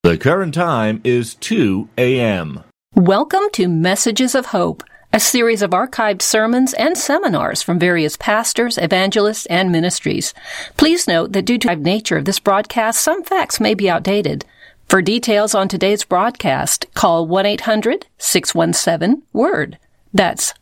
The current time is 2 a.m. Welcome to Messages of Hope, a series of archived sermons and seminars from various pastors, evangelists, and ministries. Please note that due to the nature of this broadcast, some facts may be outdated. For details on today's broadcast, call 1-800-617-WORD. That's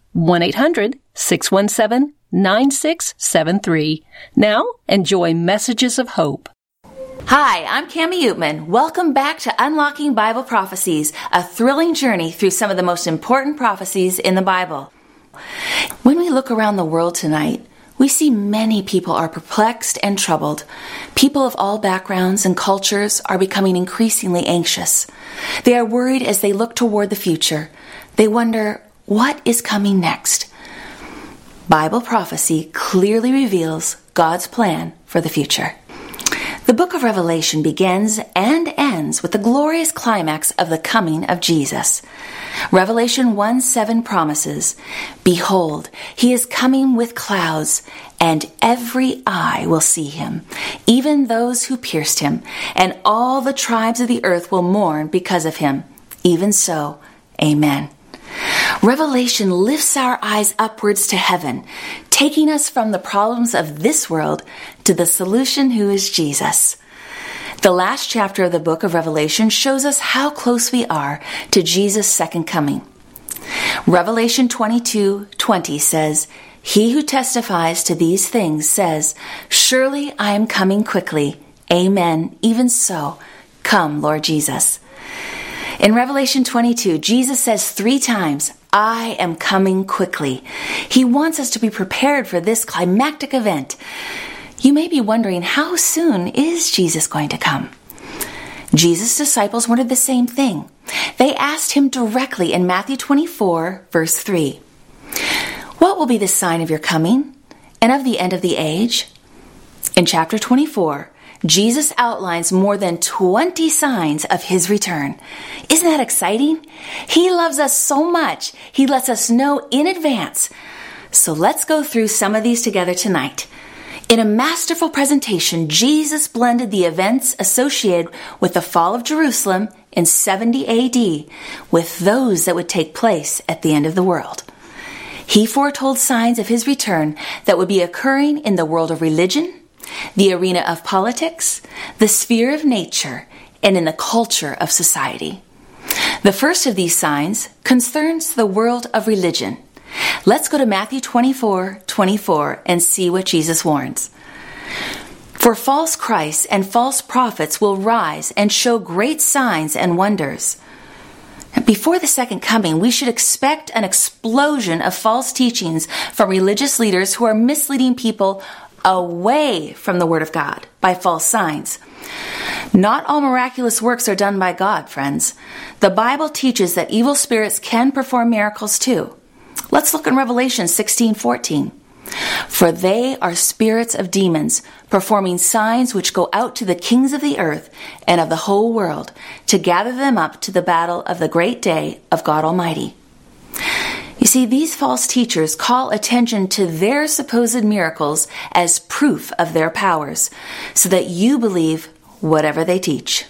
1-800-617-9673. Now, enjoy Messages of Hope. Hi, I'm Cammie Utman. Welcome back to Unlocking Bible Prophecies, a thrilling journey through some of the most important prophecies in the Bible. When we look around the world tonight, we see many people are perplexed and troubled. People of all backgrounds and cultures are becoming increasingly anxious. They are worried as they look toward the future. They wonder, what is coming next? Bible prophecy clearly reveals God's plan for the future. The book of Revelation begins and ends with the glorious climax of the coming of Jesus. Revelation 1:7 promises, "Behold, he is coming with clouds, and every eye will see him, even those who pierced him, and all the tribes of the earth will mourn because of him. Even so, amen." Revelation lifts our eyes upwards to heaven, taking us from the problems of this world to the solution, who is Jesus. The last chapter of the book of Revelation shows us how close we are to Jesus' second coming. Revelation 22:20 says, "He who testifies to these things says, 'Surely I am coming quickly. Amen. Even so, come, Lord Jesus.'" In Revelation 22, Jesus says 3 times, "I am coming quickly." He wants us to be prepared for this climactic event. You may be wondering, how soon is Jesus going to come? Jesus' disciples wanted the same thing. They asked him directly in Matthew 24, verse 3, "What will be the sign of your coming and of the end of the age?" In chapter 24, Jesus outlines more than 20 signs of his return. Isn't that exciting? He loves us so much, he lets us know in advance. So let's go through some of these together tonight. In a masterful presentation, Jesus blended the events associated with the fall of Jerusalem in 70 AD with those that would take place at the end of the world. He foretold signs of his return that would be occurring in the world of religion, the arena of politics, the sphere of nature, and in the culture of society. The first of these signs concerns the world of religion. Let's go to Matthew 24:24 and see what Jesus warns. "For false Christs and false prophets will rise and show great signs and wonders." Before the second coming, we should expect an explosion of false teachings from religious leaders who are misleading people away from the Word of God by false signs. Not all miraculous works are done by God, friends. The Bible teaches that evil spirits can perform miracles too. Let's look in Revelation 16:14. "For they are spirits of demons, performing signs which go out to the kings of the earth and of the whole world, to gather them up to the battle of the great day of God Almighty." You see, these false teachers call attention to their supposed miracles as proof of their powers, so that you believe whatever they teach.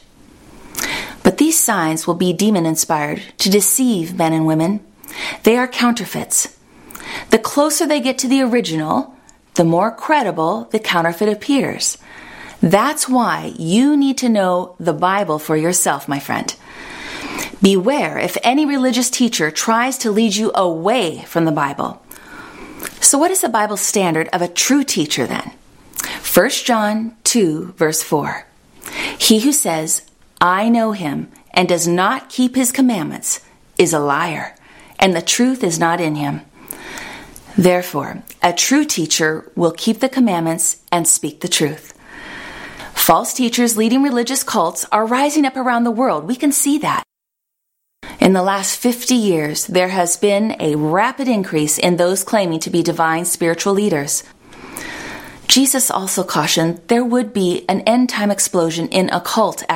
But these signs will be demon-inspired to deceive men and women. They are counterfeits. The closer they get to the original, the more credible the counterfeit appears. That's why you need to know the Bible for yourself, my friend. Beware if any religious teacher tries to lead you away from the Bible. So what is the Bible standard of a true teacher then? 1 John 2, verse 4. "He who says, 'I know him,' and does not keep his commandments is a liar, and the truth is not in him. Therefore, a true teacher will keep the commandments and speak the truth." False teachers leading religious cults are rising up around the world. We can see that. In the last 50 years, there has been a rapid increase in those claiming to be divine spiritual leaders. Jesus also cautioned there would be an end-time explosion in occult